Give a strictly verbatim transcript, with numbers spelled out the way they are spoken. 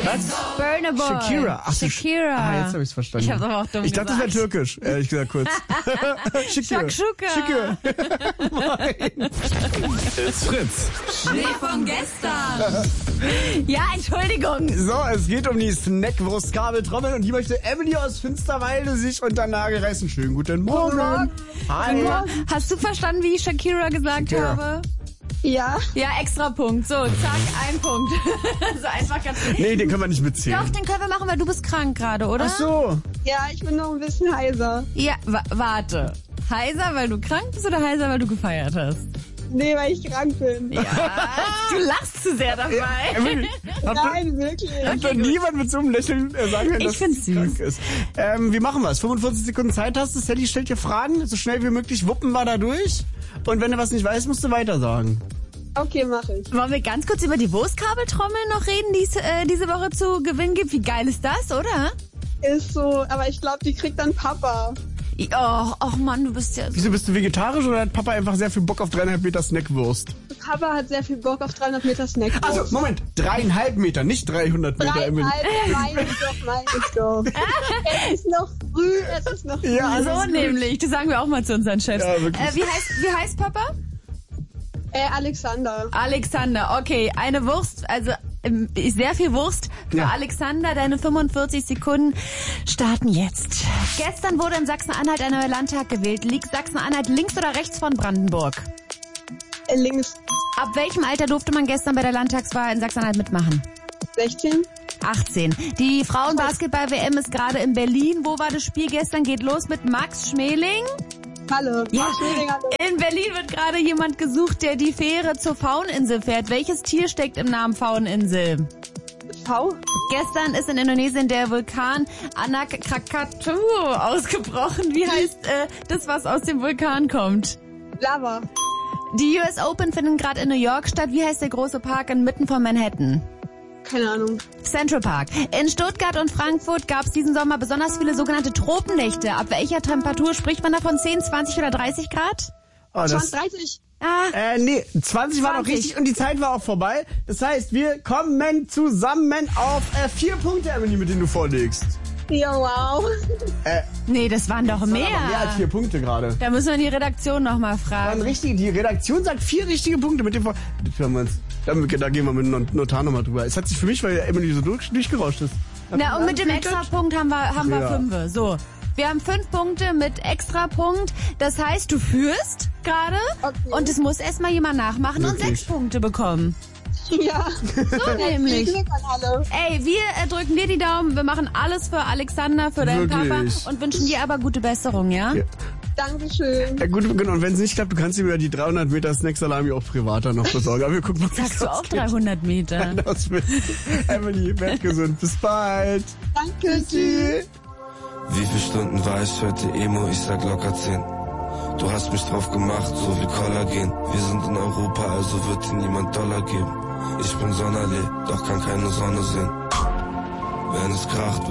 Was? Burna Boy. Shakira. Ach so, Shakira. Ah, jetzt habe ich es verstanden. Ich habe aber auch dumm Ich dachte, das wäre türkisch, ehrlich gesagt, kurz. Shakira. Shakshuka. Shakira. It's Fritz. Schnee von gestern. Ja, Entschuldigung. So, es geht um die Snackwurst-Kabeltrommel und die möchte Emily aus Finsterwalde sich unter den Nagel reißen. Schönen guten Morgen. Morgen. Hi. Hast du verstanden, wie ich Shakira gesagt Shakira. habe? Ja. Ja, extra Punkt. So, zack, ein Punkt. So einfach ganz... Nee, den können wir nicht mitzählen. Doch, den können wir machen, weil du bist krank gerade, oder? Ach so. Ja, ich bin noch ein bisschen heiser. Ja, wa- warte. Heiser, weil du krank bist oder heiser, weil du gefeiert hast? Nee, weil ich krank bin. Ja, du lachst zu sehr dabei. Emily, habt ihr- Nein, wirklich. Hat doch niemand mit so einem Lächeln äh, sagen können, Ich dass find's es süß. krank ist. Ähm, wie machen wir es? fünfundvierzig Sekunden Zeit hast du. Sally stellt dir Fragen. So schnell wie möglich wuppen wir da durch. Und wenn du was nicht weißt, musst du weiter sagen. Okay, mach ich. Wollen wir ganz kurz über die Wurstkabeltrommel noch reden, die es äh, diese Woche zu gewinnen gibt? Wie geil ist das, oder? Ist so, aber ich glaube, die kriegt dann Papa. Oh, ach Mann, du bist ja so... Wieso, bist du vegetarisch oder hat Papa einfach sehr viel Bock auf dreieinhalb Meter Snackwurst? Papa hat sehr viel Bock auf dreihundert Meter Snack. Also, Moment, dreieinhalb Meter, nicht dreihundert Meter, Emily. Dreieinhalb, meine ich doch, meine ich doch. Es ist noch früh, es ist noch früh. Ja, also- So nämlich, das sagen wir auch mal zu unseren Chefs. Ja, wirklich. äh, wie, heißt, wie heißt Papa? Äh, Alexander. Alexander, okay, eine Wurst, also ähm, sehr viel Wurst für Ja. Alexander. Deine fünfundvierzig Sekunden starten jetzt. Gestern wurde in Sachsen-Anhalt ein neuer Landtag gewählt. Liegt Sachsen-Anhalt links oder rechts von Brandenburg? Äh, links Ab welchem Alter durfte man gestern bei der Landtagswahl in Sachsen-Anhalt mitmachen? sechzehn. achtzehn. Die Frauenbasketball-W M ist gerade in Berlin. Wo war das Spiel gestern? Geht los mit Max Schmeling. Halle. Ja. Schmeling, Halle. In Berlin wird gerade jemand gesucht, der die Fähre zur Fauninsel fährt. Welches Tier steckt im Namen Fauninsel? V. Gestern ist in Indonesien der Vulkan Anak Krakatau ausgebrochen. Wie heißt äh, das, was aus dem Vulkan kommt? Lava. Die U S Open finden gerade in New York statt. Wie heißt der große Park inmitten von Manhattan? Keine Ahnung. Central Park. In Stuttgart und Frankfurt gab es diesen Sommer besonders viele sogenannte Tropennächte. Ab welcher Temperatur spricht man davon? zehn, zwanzig oder dreißig Grad? Oh, das, zwanzig, dreißig. Ah, äh, nee, zwanzig war noch zwanzig. richtig und die Zeit war auch vorbei. Das heißt, wir kommen zusammen auf äh, vier Punkte, Emily, mit denen du vorlegst. Ja, wow. Äh, nee, das waren doch das mehr. waren aber mehr als vier Punkte gerade. Da müssen wir die Redaktion nochmal Waren fragen. richtig, die Redaktion sagt vier richtige Punkte mit dem Vor... Das hören wir uns. Da, da gehen wir mit dem Notar nochmal drüber. Es hat sich für mich, weil Emily so durch, durchgerauscht ist. Na, und mit dem Extrapunkt haben wir, haben wir Ja. fünf. So. Wir haben fünf Punkte mit Extrapunkt. Das heißt, du führst gerade Okay. und es muss erstmal jemand nachmachen und Wirklich? sechs Punkte bekommen. Ja. So nämlich. Viel Glück an alle. Ey, wir äh, drücken dir die Daumen. Wir machen alles für Alexander, für deinen Wirklich? Papa und wünschen dir aber gute Besserung, ja? Ja. Dankeschön. Ja, gut, genau. Und wenn es nicht klappt, du kannst dir wieder die dreihundert Meter Snack-Salami auch privater noch besorgen. Aber wir gucken mal, wie Sagst du das auch geht. dreihundert Meter? Das wird. Emily, werd gesund. Bis bald. Danke. Tschüss. Wie viele Stunden war ich heute Emo? Ich sag locker zehn. Du hast mich drauf gemacht, so wie Kollagen. Wir sind in Europa, also wird dir niemand Dollar geben. Ich bin Sonderlee, doch kann keine Sonne sehen. Wenn es kracht,